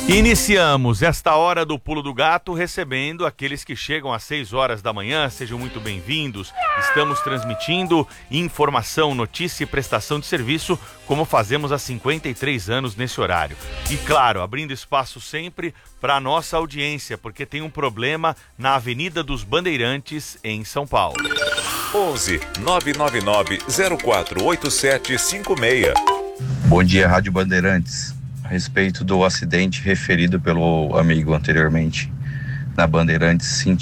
Iniciamos esta hora do Pulo do Gato recebendo aqueles que chegam às 6 horas da manhã. Sejam muito bem-vindos. Estamos transmitindo informação, notícia e prestação de serviço como fazemos há 53 anos nesse horário. E claro, abrindo espaço sempre para a nossa audiência, porque tem um problema na Avenida dos Bandeirantes, em São Paulo. 11 999 048756. Bom dia, Rádio Bandeirantes. A respeito do acidente referido pelo amigo anteriormente na Bandeirantes,